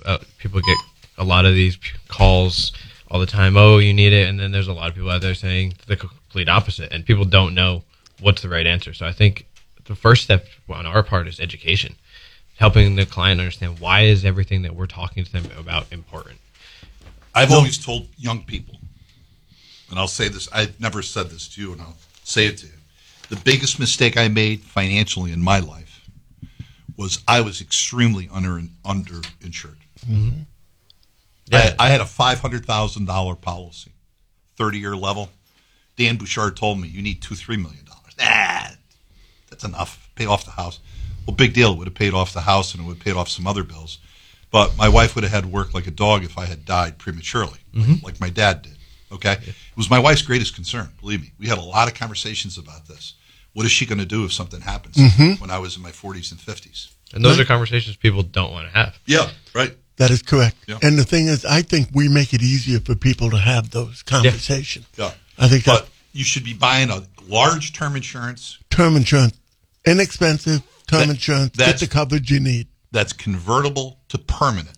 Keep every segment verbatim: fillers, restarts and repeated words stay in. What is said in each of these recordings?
uh, people get a lot of these calls all the time. Oh, you need it, and then there's a lot of people out there saying the complete opposite, and people don't know what's the right answer. So I think the first step on our part is education, helping the client understand why is everything that we're talking to them about important. I've always told young people, and I'll say this, I've never said this to you, and I'll say it to you. The biggest mistake I made financially in my life was I was extremely under underinsured. Mm-hmm. Yeah. I, I had a five hundred thousand dollars policy, thirty-year level. Dan Bouchard told me, you need two, three million dollars. Nah, that's enough. Pay off the house. Well, big deal. It would have paid off the house, and it would have paid off some other bills. But my wife would have had to work like a dog if I had died prematurely, mm-hmm. like, like my dad did. Okay? Yeah. It was my wife's greatest concern, believe me. We had a lot of conversations about this. What is she going to do if something happens mm-hmm. when I was in my forties and fifties? And those right. are conversations people don't want to have. Yeah, right. That is correct. Yeah. And the thing is, I think we make it easier for people to have those conversations. Yeah. yeah. I think But that you should be buying a large term insurance. Term insurance. Inexpensive term That, insurance. Get the coverage you need. That's convertible to permanent.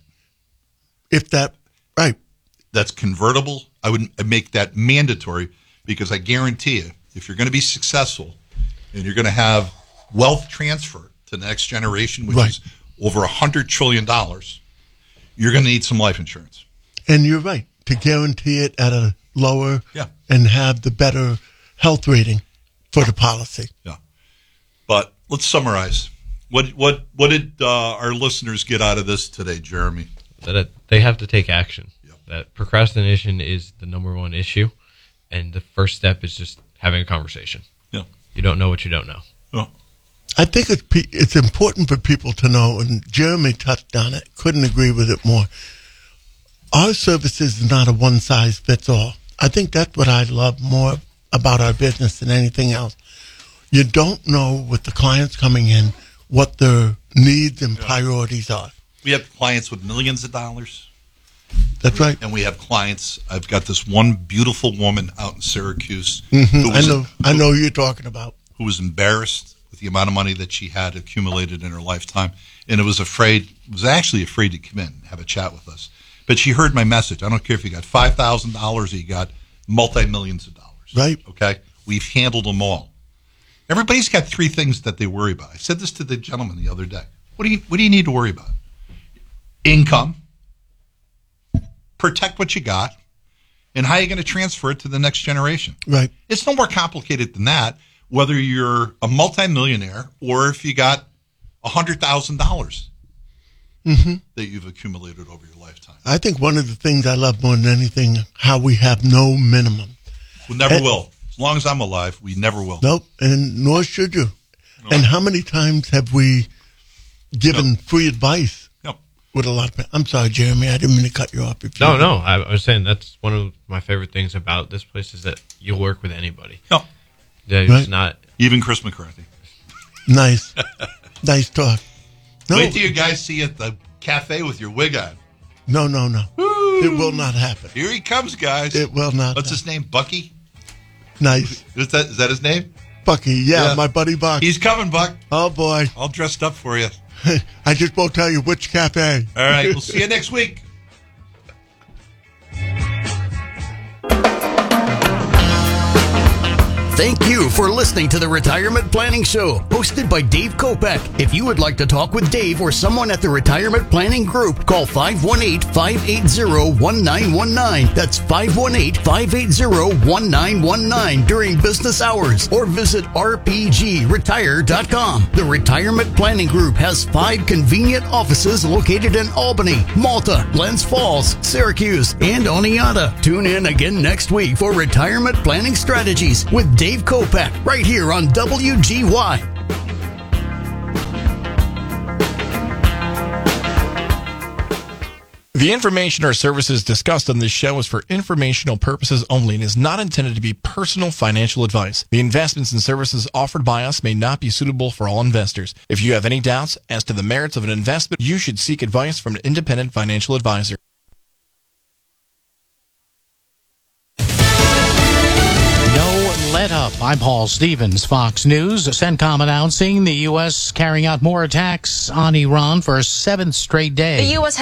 If that, right. That's convertible. I would make that mandatory because I guarantee you, if you're going to be successful and you're going to have wealth transfer to the next generation, which right. is over one hundred trillion dollars, you're going to need some life insurance. And you're right. To guarantee it at a lower yeah. and have the better health rating for the policy. Yeah. But let's summarize. What what what did uh, our listeners get out of this today, Jeremy? That it, they have to take action. Yep. That procrastination is the number one issue, and the first step is just having a conversation. Yeah. You don't know what you don't know. Yeah. I think it's pe- it's important for people to know, and Jeremy touched on it, couldn't agree with it more. Our service is not a one-size-fits-all. I think that's what I love more about our business than anything else. You don't know with the clients coming in what their needs and yeah. priorities are. We have clients with millions of dollars. That's right. And we have clients. I've got this one beautiful woman out in Syracuse. Mm-hmm. Who was, I know. I know who you're talking about. Who was embarrassed with the amount of money that she had accumulated in her lifetime, and it was afraid. Was actually afraid to come in and have a chat with us. But she heard my message. I don't care if you got five thousand dollars or you got multi millions of dollars. Right. Okay. We've handled them all. Everybody's got three things that they worry about. I said this to the gentleman the other day. What do you What do you need to worry about? Income. Protect what you got, and how are you going to transfer it to the next generation? Right. It's no more complicated than that, whether you're a multimillionaire or if you got one hundred thousand dollars mm-hmm. that you've accumulated over your lifetime. I think one of the things I love more than anything, how we have no minimum. We never and, will. As long as I'm alive, we never will. Nope, and nor should you. No. And how many times have we given Nope. free advice? With a lot of, I'm sorry, Jeremy. I didn't mean to cut you off. If you no, no. I, I was saying that's one of my favorite things about this place is that you'll work with anybody. No, There's right. not even Chris McCarthy. Nice, nice talk. No. Wait till you guys see you at the cafe with your wig on. No, no, no. Woo. It will not happen. Here he comes, guys. It will not. What's happen. his name? Bucky. Nice. Is that is that his name? Bucky. Yeah, Yeah. my buddy Buck. He's coming, Buck. Oh boy. All dressed up for you. I just won't tell you which cafe. All right, we'll see you next week. Thank you for listening to the Retirement Planning Show, hosted by Dave Kopeck. If you would like to talk with Dave or someone at the Retirement Planning Group, call five one eight, five eight zero, one nine one nine. That's five one eight, five eight zero, one nine one nine during business hours, or visit r p g retire dot com. The Retirement Planning Group has five convenient offices located in Albany, Malta, Glens Falls, Syracuse, and Oneonta. Tune in again next week for Retirement Planning Strategies with Dave Dave Kopeck, right here on W G Y. The information or services discussed on this show is for informational purposes only and is not intended to be personal financial advice. The investments and services offered by us may not be suitable for all investors. If you have any doubts as to the merits of an investment, you should seek advice from an independent financial advisor. Let up. I'm Paul Stevens, Fox News. CENTCOM announcing the U S carrying out more attacks on Iran for a seventh straight day. The U S